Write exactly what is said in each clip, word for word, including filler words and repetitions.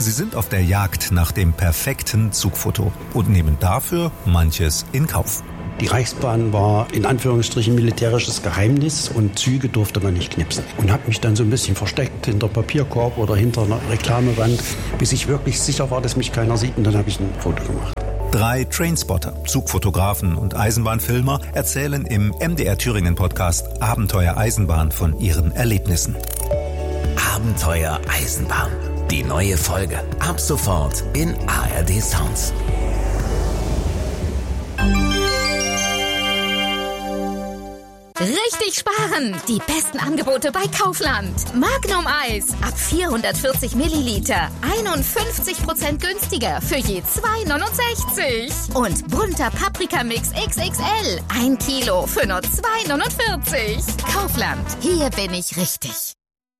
Sie sind auf der Jagd nach dem perfekten Zugfoto und nehmen dafür manches in Kauf. Die Reichsbahn war in Anführungsstrichen militärisches Geheimnis und Züge durfte man nicht knipsen. Und habe mich dann so ein bisschen versteckt hinter Papierkorb oder hinter einer Reklamewand, bis ich wirklich sicher war, dass mich keiner sieht, und dann habe ich ein Foto gemacht. Drei Trainspotter, Zugfotografen und Eisenbahnfilmer erzählen im M D R Thüringen Podcast Abenteuer Eisenbahn von ihren Erlebnissen. Abenteuer Eisenbahn. Die neue Folge. Ab sofort in A R D Sounds. Richtig sparen! Die besten Angebote bei Kaufland. Magnum Eis ab vierhundertvierzig Milliliter. einundfünfzig Prozent günstiger für je zwei neunundsechzig. Und bunter Paprikamix X X L. Ein Kilo für nur zwei neunundvierzig. Kaufland. Hier bin ich richtig.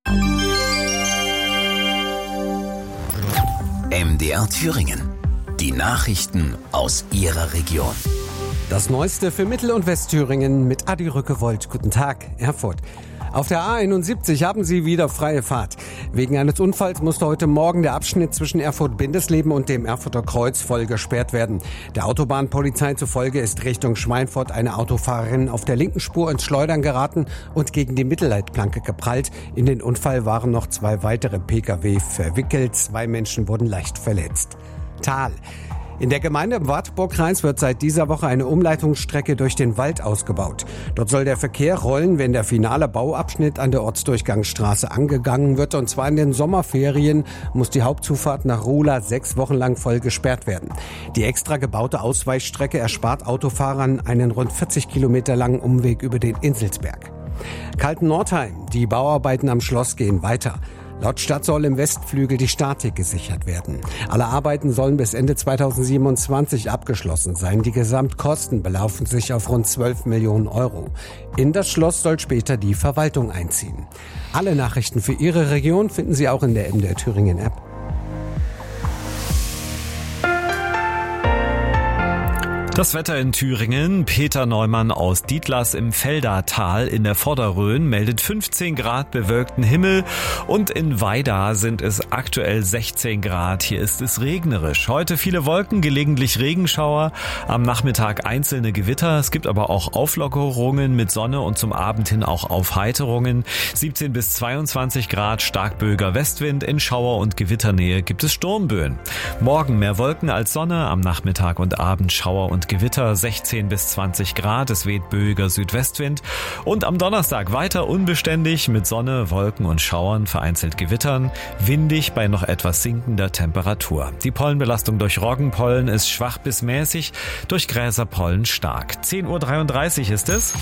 M D R Thüringen. Die Nachrichten aus Ihrer Region. Das Neueste für Mittel- und Westthüringen mit Adi Rückewold. Guten Tag, Erfurt. Auf der A einundsiebzig haben Sie wieder freie Fahrt. Wegen eines Unfalls musste heute Morgen der Abschnitt zwischen Erfurt-Bindesleben und dem Erfurter Kreuz voll gesperrt werden. Der Autobahnpolizei zufolge ist Richtung Schweinfurt eine Autofahrerin auf der linken Spur ins Schleudern geraten und gegen die Mittelleitplanke geprallt. In den Unfall waren noch zwei weitere Pkw verwickelt. Zwei Menschen wurden leicht verletzt. Thal. In der Gemeinde im Wartburgkreis wird seit dieser Woche eine Umleitungsstrecke durch den Wald ausgebaut. Dort soll der Verkehr rollen, wenn der finale Bauabschnitt an der Ortsdurchgangsstraße angegangen wird. Und zwar in den Sommerferien muss die Hauptzufahrt nach Ruhla sechs Wochen lang voll gesperrt werden. Die extra gebaute Ausweichstrecke erspart Autofahrern einen rund vierzig Kilometer langen Umweg über den Inselsberg. Kalten-Nordheim. Die Bauarbeiten am Schloss gehen weiter. Laut Stadt soll im Westflügel die Statik gesichert werden. Alle Arbeiten sollen bis Ende zweitausendsiebenundzwanzig abgeschlossen sein. Die Gesamtkosten belaufen sich auf rund zwölf Millionen Euro. In das Schloss soll später die Verwaltung einziehen. Alle Nachrichten für Ihre Region finden Sie auch in der M D R Thüringen App. Das Wetter in Thüringen. Peter Neumann aus Dietlas im Feldatal in der Vorderrhön meldet fünfzehn Grad bewölkten Himmel und in Weida sind es aktuell sechzehn Grad. Hier ist es regnerisch. Heute viele Wolken, gelegentlich Regenschauer, am Nachmittag einzelne Gewitter. Es gibt aber auch Auflockerungen mit Sonne und zum Abend hin auch Aufheiterungen. siebzehn bis zweiundzwanzig Grad, starkböiger Westwind, in Schauer- und Gewitternähe gibt es Sturmböen. Morgen mehr Wolken als Sonne, am Nachmittag und Abend Schauer und Gewitter, sechzehn bis zwanzig Grad, es weht böiger Südwestwind. Und am Donnerstag weiter unbeständig mit Sonne, Wolken und Schauern, vereinzelt Gewittern, windig bei noch etwas sinkender Temperatur. Die Pollenbelastung durch Roggenpollen ist schwach bis mäßig, durch Gräserpollen stark. zehn Uhr dreiunddreißig ist es.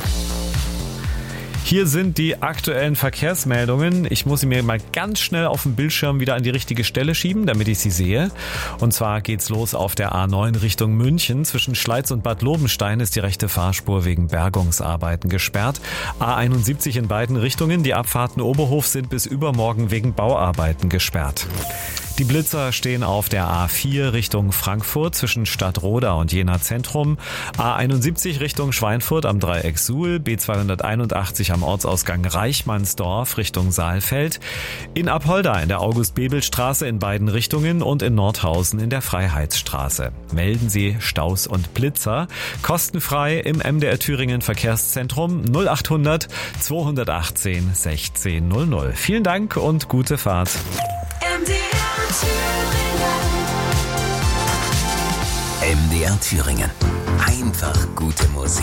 Hier sind die aktuellen Verkehrsmeldungen. Ich muss sie mir mal ganz schnell auf dem Bildschirm wieder an die richtige Stelle schieben, damit ich sie sehe. Und zwar geht's los auf der A neun Richtung München. Zwischen Schleiz und Bad Lobenstein ist die rechte Fahrspur wegen Bergungsarbeiten gesperrt. A einundsiebzig in beiden Richtungen. Die Abfahrten Oberhof sind bis übermorgen wegen Bauarbeiten gesperrt. Die Blitzer stehen auf der A vier Richtung Frankfurt zwischen Stadtroda und Jena Zentrum, A einundsiebzig Richtung Schweinfurt am Dreieck Suhl, B zweihunderteinundachtzig am Ortsausgang Reichmannsdorf Richtung Saalfeld, in Apolda in der August-Bebel-Straße in beiden Richtungen und in Nordhausen in der Freiheitsstraße. Melden Sie Staus und Blitzer kostenfrei im M D R Thüringen Verkehrszentrum null achthundert zweihundertachtzehn sechzehn null null. Vielen Dank und gute Fahrt. M D R Thüringen. Einfach gute Musik.